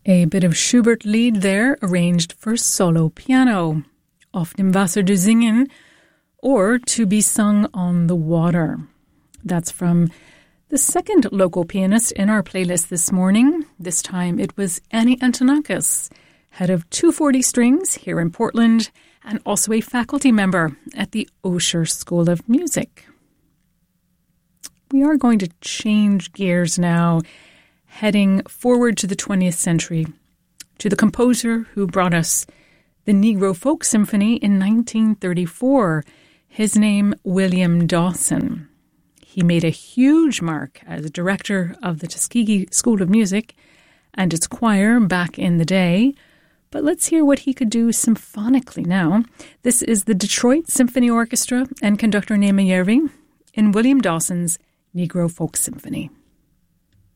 A bit of Schubert Lied there, arranged for solo piano, Auf dem Wasser du singen, or To be Sung on the Water. That's from the second local pianist in our playlist this morning. This time it was Annie Antonakis, head of 240 Strings here in Portland, and also a faculty member at the Osher School of Music. We are going to change gears now, heading forward to the 20th century, to the composer who brought us the Negro Folk Symphony in 1934. His name, William Dawson. He made a huge mark as director of the Tuskegee School of Music and its choir back in the day. But let's hear what he could do symphonically now. This is the Detroit Symphony Orchestra and conductor Nema Järvi in William Dawson's Negro Folk Symphony.